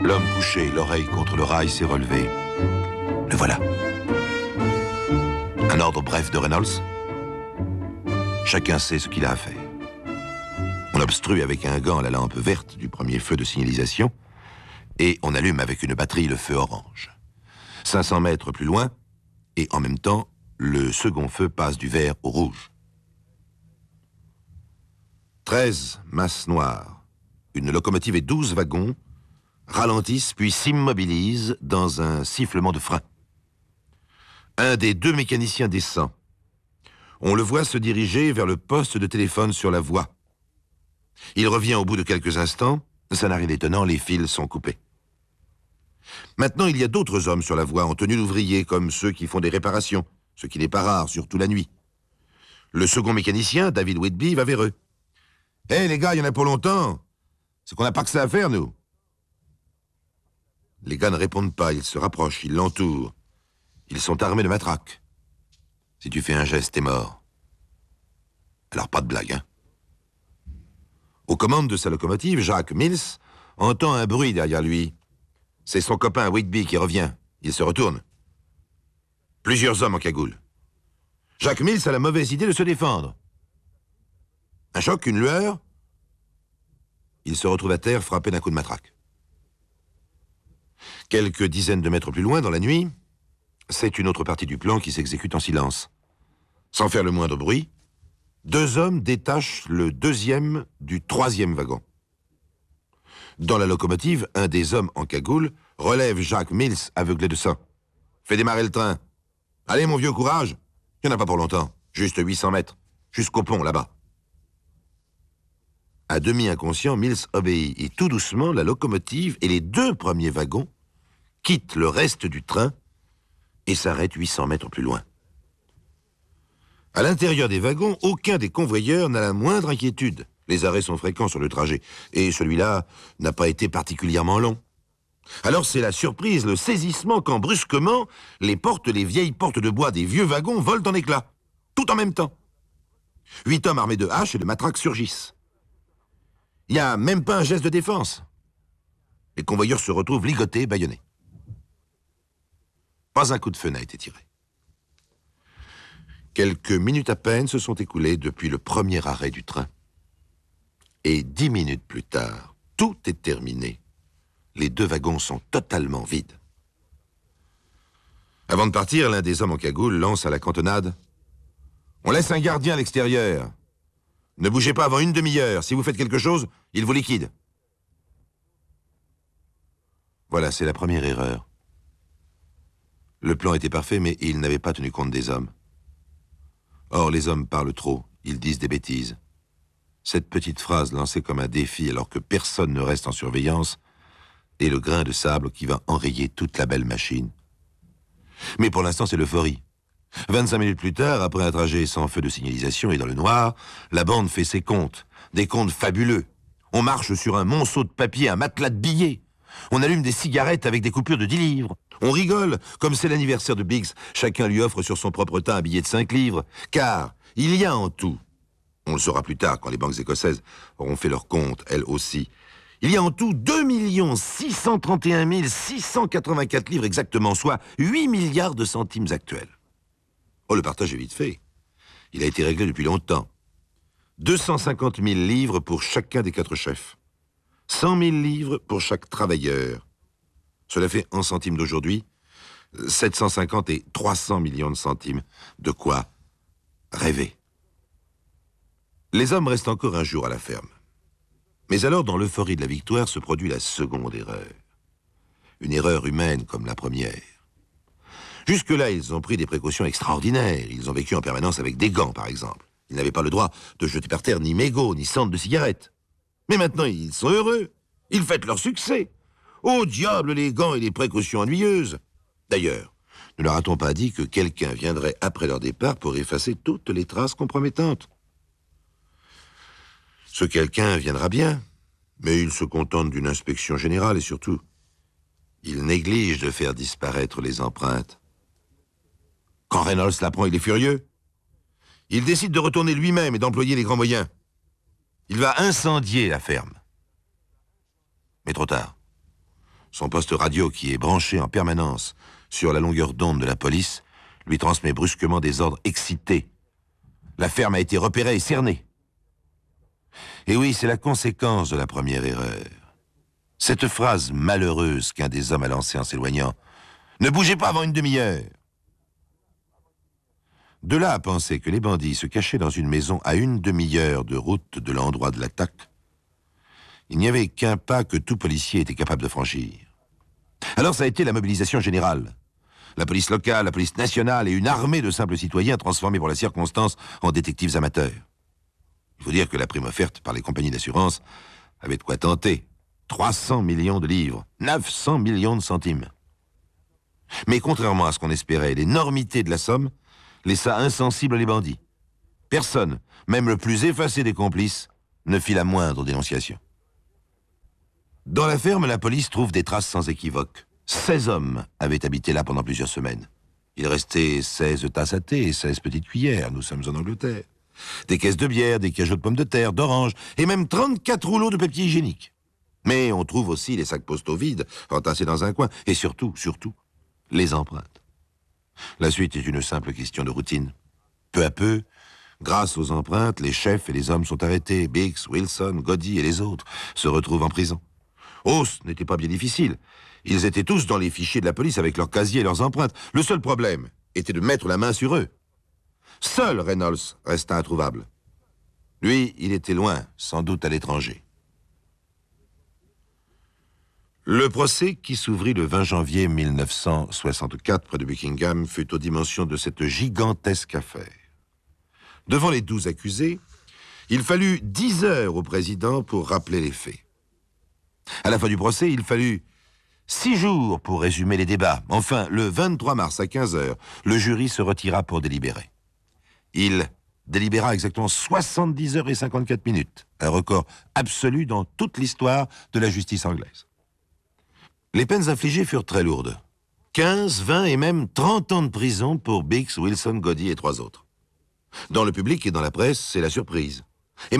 L'homme couché, l'oreille contre le rail, s'est relevé. Le voilà. Un ordre bref de Reynolds. Chacun sait ce qu'il a à faire. On obstrue avec un gant la lampe verte du premier feu de signalisation et on allume avec une batterie le feu orange. 500 mètres plus loin, et en même temps, le second feu passe du vert au rouge. 13 masses noires, une locomotive et 12 wagons ralentissent puis s'immobilisent dans un sifflement de frein. Un des deux mécaniciens descend. On le voit se diriger vers le poste de téléphone sur la voie. Il revient au bout de quelques instants. Ça n'a rien d'étonnant, les fils sont coupés. Maintenant, il y a d'autres hommes sur la voie en tenue d'ouvrier, comme ceux qui font des réparations, ce qui n'est pas rare, surtout la nuit. Le second mécanicien, David Whitby, va vers eux. « Hé, les gars, il y en a pour longtemps. C'est qu'on n'a pas que ça à faire, nous. » Les gars ne répondent pas, ils se rapprochent, ils l'entourent. Ils sont armés de matraques. Si tu fais un geste, t'es mort. Alors pas de blague, hein. Aux commandes de sa locomotive, Jacques Mills entend un bruit derrière lui. C'est son copain Whitby qui revient. Il se retourne. Plusieurs hommes en cagoule. Jacques Mills a la mauvaise idée de se défendre. Un choc, une lueur. Il se retrouve à terre, frappé d'un coup de matraque. Quelques dizaines de mètres plus loin, dans la nuit, c'est une autre partie du plan qui s'exécute en silence. Sans faire le moindre bruit, deux hommes détachent le deuxième du troisième wagon. Dans la locomotive, un des hommes en cagoule relève Jacques Mills, aveuglé de sang. « Fais démarrer le train. Allez, mon vieux, courage. Il n'y en a pas pour longtemps. Juste 800 mètres. Jusqu'au pont, là-bas. » À demi inconscient, Mills obéit et tout doucement, la locomotive et les deux premiers wagons quittent le reste du train et s'arrêtent 800 mètres plus loin. À l'intérieur des wagons, aucun des convoyeurs n'a la moindre inquiétude. Les arrêts sont fréquents sur le trajet, et celui-là n'a pas été particulièrement long. Alors c'est la surprise, le saisissement, quand brusquement, les vieilles portes de bois des vieux wagons volent en éclats, tout en même temps. 8 hommes armés de haches et de matraques surgissent. Il n'y a même pas un geste de défense. Les convoyeurs se retrouvent ligotés, bâillonnés. Pas un coup de feu n'a été tiré. Quelques minutes à peine se sont écoulées depuis le premier arrêt du train. Et 10 minutes plus tard, tout est terminé. Les deux wagons sont totalement vides. Avant de partir, l'un des hommes en cagoule lance à la cantonade « On laisse un gardien à l'extérieur. Ne bougez pas avant une demi-heure. Si vous faites quelque chose, il vous liquide. » Voilà, c'est la première erreur. Le plan était parfait, mais il n'avait pas tenu compte des hommes. Or, les hommes parlent trop, ils disent des bêtises. Cette petite phrase lancée comme un défi alors que personne ne reste en surveillance est le grain de sable qui va enrayer toute la belle machine. Mais pour l'instant, c'est l'euphorie. 25 minutes plus tard, après un trajet sans feu de signalisation et dans le noir, la bande fait ses comptes, des comptes fabuleux. On marche sur un monceau de papier, un matelas de billets. On allume des cigarettes avec des coupures de 10 livres. On rigole, comme c'est l'anniversaire de Biggs. Chacun lui offre sur son propre tas un billet de 5 livres. Car il y a en tout, on le saura plus tard quand les banques écossaises auront fait leur compte, elles aussi, il y a en tout 2 631 684 livres exactement, soit 8 milliards de centimes actuels. Oh, le partage est vite fait. Il a été réglé depuis longtemps. 250 000 livres pour chacun des 4 chefs. 100 000 livres pour chaque travailleur. Cela fait, en centimes d'aujourd'hui, 750 et 300 millions de centimes. De quoi rêver. Les hommes restent encore un jour à la ferme. Mais alors, dans l'euphorie de la victoire, se produit la seconde erreur. Une erreur humaine comme la première. Jusque-là, ils ont pris des précautions extraordinaires. Ils ont vécu en permanence avec des gants, par exemple. Ils n'avaient pas le droit de jeter par terre ni mégots, ni cendres de cigarettes. Mais maintenant, ils sont heureux. Ils fêtent leur succès. Au diable, les gants et les précautions ennuyeuses. D'ailleurs, ne leur a-t-on pas dit que quelqu'un viendrait après leur départ pour effacer toutes les traces compromettantes? Ce quelqu'un viendra bien, mais il se contente d'une inspection générale et surtout, il néglige de faire disparaître les empreintes. Quand Reynolds l'apprend, il est furieux. Il décide de retourner lui-même et d'employer les grands moyens. Il va incendier la ferme. Mais trop tard. Son poste radio, qui est branché en permanence sur la longueur d'onde de la police, lui transmet brusquement des ordres excités. La ferme a été repérée et cernée. Et oui, c'est la conséquence de la première erreur. Cette phrase malheureuse qu'un des hommes a lancée en s'éloignant. « Ne bougez pas avant une demi-heure !» De là à penser que les bandits se cachaient dans une maison à une demi-heure de route de l'endroit de l'attaque, il n'y avait qu'un pas que tout policier était capable de franchir. Alors ça a été la mobilisation générale. La police locale, la police nationale et une armée de simples citoyens transformés pour la circonstance en détectives amateurs. Il faut dire que la prime offerte par les compagnies d'assurance avait de quoi tenter. 300 millions de livres, 900 millions de centimes. Mais contrairement à ce qu'on espérait, l'énormité de la somme laissa insensibles les bandits. Personne, même le plus effacé des complices, ne fit la moindre dénonciation. Dans la ferme, la police trouve des traces sans équivoque. 16 hommes avaient habité là pendant plusieurs semaines. Il restait 16 tasses à thé et 16 petites cuillères, nous sommes en Angleterre. Des caisses de bière, des cajots de pommes de terre, d'oranges, et même 34 rouleaux de papier hygiénique. Mais on trouve aussi les sacs postaux vides, entassés dans un coin, et surtout, les empreintes. La suite est une simple question de routine. Peu à peu, grâce aux empreintes, les chefs et les hommes sont arrêtés. Biggs, Wilson, Goddy et les autres se retrouvent en prison. Oh, ce n'était pas bien difficile. Ils étaient tous dans les fichiers de la police avec leurs casiers et leurs empreintes. Le seul problème était de mettre la main sur eux. Seul Reynolds resta introuvable. Lui, il était loin, sans doute à l'étranger. Le procès qui s'ouvrit le 20 janvier 1964 près de Buckingham fut aux dimensions de cette gigantesque affaire. Devant les 12 accusés, il fallut 10 heures au président pour rappeler les faits. À la fin du procès, il fallut 6 jours pour résumer les débats. Enfin, le 23 mars à 15 heures, le jury se retira pour délibérer. Il délibéra exactement 70 heures et 54 minutes, un record absolu dans toute l'histoire de la justice anglaise. Les peines infligées furent très lourdes. 15, 20 et même 30 ans de prison pour Biggs, Wilson, Goddy et 3 autres. Dans le public et dans la presse, c'est la surprise.